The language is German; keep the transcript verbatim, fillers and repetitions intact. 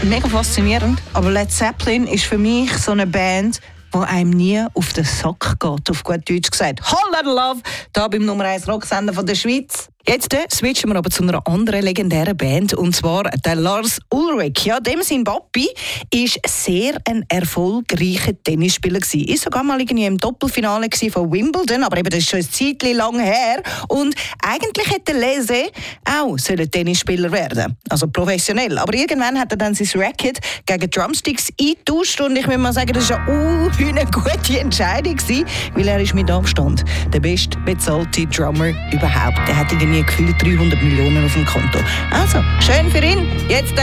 mega faszinierend. Aber Led Zeppelin ist für mich so eine Band, die einem nie auf den Sack geht, auf gut Deutsch gesagt. Whole Lotta Love, hier beim Nummer eins Rocksender von der Schweiz. Jetzt äh, switchen wir aber zu einer anderen legendären Band, und zwar der Lars Ulrich. Ja, dem sein Papi ist sehr ein erfolgreicher Tennisspieler gewesen. Ist sogar mal irgendwie im Doppelfinale von Wimbledon, aber eben das ist schon ein Zeitchen lang her. Und eigentlich hätte Lese auch Tennisspieler werden, also professionell. Aber irgendwann hat er dann sein Racket gegen Drumsticks eingetauscht, und ich würde mal sagen, das war uh, eine gute Entscheidung gewesen, weil er ist mit Abstand der bestbezahlte Drummer überhaupt. Er hat irgendwie gefühlt dreihundert Millionen auf dem Konto. Also, schön für ihn. Jetzt